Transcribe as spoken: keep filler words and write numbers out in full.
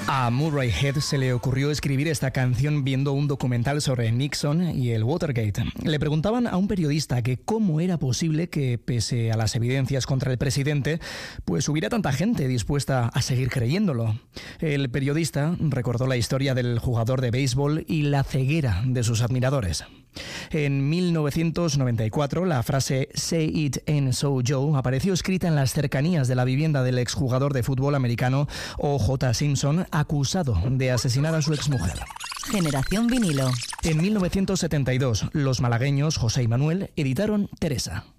A Murray Head se le ocurrió escribir esta canción viendo un documental sobre Nixon y el Watergate. Le preguntaban a un periodista que cómo era posible que, pese a las evidencias contra el presidente, pues hubiera tanta gente dispuesta a seguir creyéndolo. El periodista recordó la historia del jugador de béisbol y la ceguera de sus admiradores. En mil novecientos noventa y cuatro, la frase "Say it ain't so, Joe" apareció escrita en las cercanías de la vivienda del exjugador de fútbol americano O J Simpson, acusado de asesinar a su exmujer. Generación vinilo. En mil novecientos setenta y dos, los malagueños José y Manuel editaron Teresa.